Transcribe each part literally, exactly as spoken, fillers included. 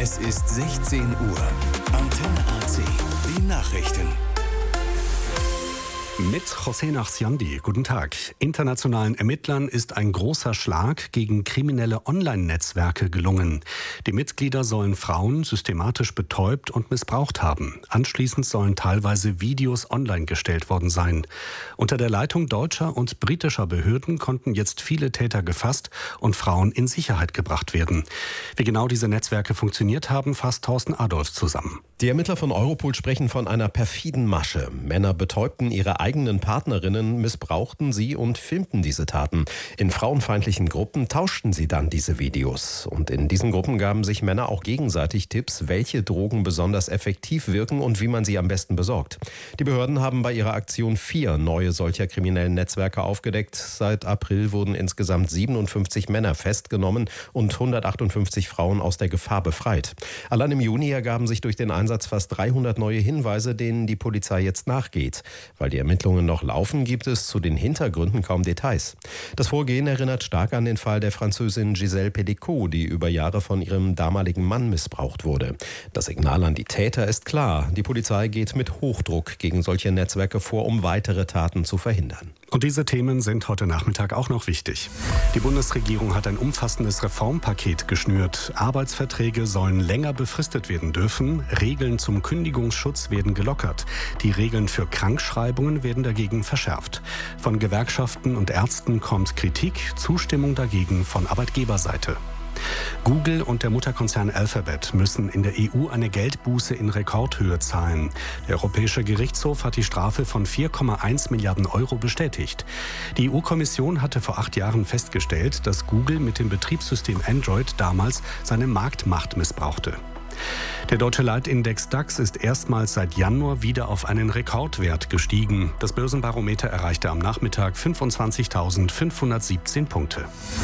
Es ist sechzehn Uhr. Antenne A C. Die Nachrichten. Mit José Nachsiandi. Guten Tag. Internationalen Ermittlern ist ein großer Schlag gegen kriminelle Online-Netzwerke gelungen. Die Mitglieder sollen Frauen systematisch betäubt und missbraucht haben. Anschließend sollen teilweise Videos online gestellt worden sein. Unter der Leitung deutscher und britischer Behörden konnten jetzt viele Täter gefasst und Frauen in Sicherheit gebracht werden. Wie genau diese Netzwerke funktioniert haben, fasst Thorsten Adolf zusammen. Die Ermittler von Europol sprechen von einer perfiden Masche. Männer betäubten ihre eigenen Partnerinnen, missbrauchten sie und filmten diese Taten. In frauenfeindlichen Gruppen tauschten sie dann diese Videos. Und in diesen Gruppen gaben sich Männer auch gegenseitig Tipps, welche Drogen besonders effektiv wirken und wie man sie am besten besorgt. Die Behörden haben bei ihrer Aktion vier neue solcher kriminellen Netzwerke aufgedeckt. Seit April wurden insgesamt siebenundfünfzig Männer festgenommen und hundertachtundfünfzig Frauen aus der Gefahr befreit. Allein im Juni ergaben sich durch den Einsatz fast dreihundert neue Hinweise, denen die Polizei jetzt nachgeht. Weil die Ermittlungen noch laufen, gibt es zu den Hintergründen kaum Details. Das Vorgehen erinnert stark an den Fall der Französin Gisèle Pelicot, die über Jahre von ihrem damaligen Mann missbraucht wurde. Das Signal an die Täter ist klar. Die Polizei geht mit Hochdruck gegen solche Netzwerke vor, um weitere Taten zu verhindern. Und diese Themen sind heute Nachmittag auch noch wichtig. Die Bundesregierung hat ein umfassendes Reformpaket geschnürt. Arbeitsverträge sollen länger befristet werden dürfen. Regeln zum Kündigungsschutz werden gelockert. Die Regeln für Krankschreibungen werden dagegen verschärft. Von Gewerkschaften und Ärzten kommt Kritik, Zustimmung dagegen von Arbeitgeberseite. Google und der Mutterkonzern Alphabet müssen in der E U eine Geldbuße in Rekordhöhe zahlen. Der Europäische Gerichtshof hat die Strafe von vier Komma eins Milliarden Euro bestätigt. Die E U-Kommission hatte vor acht Jahren festgestellt, dass Google mit dem Betriebssystem Android damals seine Marktmacht missbrauchte. Der deutsche Leitindex DAX ist erstmals seit Januar wieder auf einen Rekordwert gestiegen. Das Börsenbarometer erreichte am Nachmittag fünfundzwanzigtausendfünfhundertsiebzehn Punkte.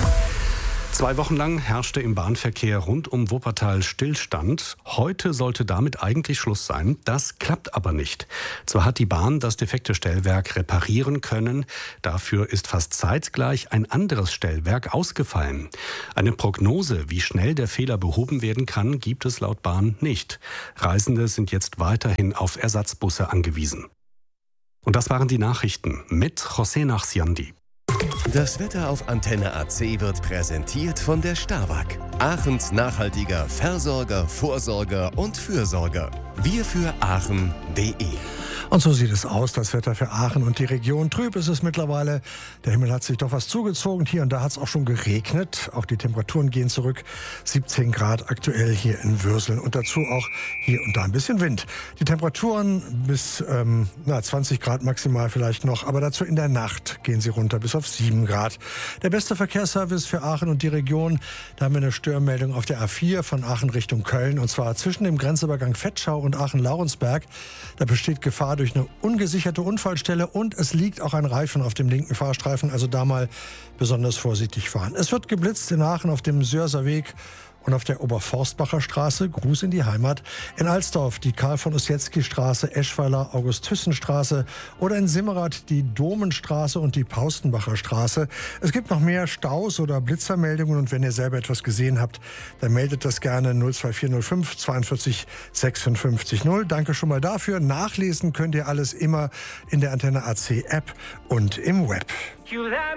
Zwei Wochen lang herrschte im Bahnverkehr rund um Wuppertal Stillstand. Heute sollte damit eigentlich Schluss sein. Das klappt aber nicht. Zwar hat die Bahn das defekte Stellwerk reparieren können, dafür ist fast zeitgleich ein anderes Stellwerk ausgefallen. Eine Prognose, wie schnell der Fehler behoben werden kann, gibt es laut Bahn nicht. Reisende sind jetzt weiterhin auf Ersatzbusse angewiesen. Und das waren die Nachrichten mit José Nachsiandi. Das Wetter auf Antenne A C wird präsentiert von der Starwag. Aachens nachhaltiger Versorger, Vorsorger und Fürsorger. Wir für Aachen punkt de. Und so sieht es aus, das Wetter für Aachen und die Region. Trüb ist es mittlerweile. Der Himmel hat sich doch was zugezogen. Hier und da hat es auch schon geregnet. Auch die Temperaturen gehen zurück. siebzehn Grad aktuell hier in Würseln. Und dazu auch hier und da ein bisschen Wind. Die Temperaturen bis ähm, na, zwanzig Grad maximal vielleicht noch. Aber dazu in der Nacht gehen sie runter bis auf sieben Grad. Der beste Verkehrsservice für Aachen und die Region. Da haben wir eine Störmeldung auf der A vier von Aachen Richtung Köln. Und zwar zwischen dem Grenzübergang Vetschau und Aachen-Laurensberg. Da besteht Gefahr durch eine ungesicherte Unfallstelle und es liegt auch ein Reifen auf dem linken Fahrstreifen, also da mal besonders vorsichtig fahren. Es wird geblitzt in Aachen auf dem Sörser Weg und auf der Oberforstbacher Straße, Gruß in die Heimat, in Alsdorf die Karl-von-Ossietzky-Straße, Eschweiler August-Thyssen-Straße oder in Simmerath die Domenstraße und die Paustenbacher Straße. Es gibt noch mehr Staus oder Blitzermeldungen und wenn ihr selber etwas gesehen habt, dann meldet das gerne null zwei vier null fünf zweiundvierzig sechsundfünfzig null. Danke schon mal dafür. Nachlesen könnt ihr alles immer in der Antenne A C App und im Web.